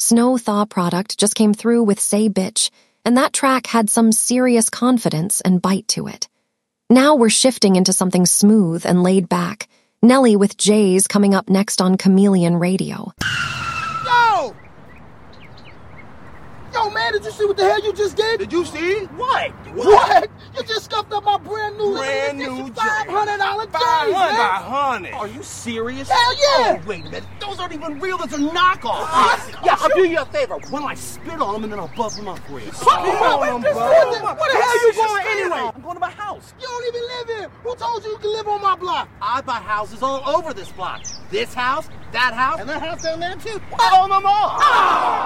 Snow Thaw product just came through with Say Bitch, and that track had some serious confidence and bite to it. Now we're shifting into something smooth and laid back. Nelly with Jays coming up next on Chameleon Radio. Yo! Yo, man, did you see what the hell you just did? Did you see? What? What? You just scuffed up my brand new $500 J's, man. $500. Are you serious? Hell yeah! Oh, wait a minute. Those aren't even real. Those are knockoffs. Yeah, I'll do you a favor. Why don't I spit on them and then I'll buzz them up for you? Spit on them, bro. Where the hell are you going anyway? I'm going to my house. You don't even live here. Who told you you can live on my block? I buy houses all over this block. This house, that house, And that house down there, too. I own them all.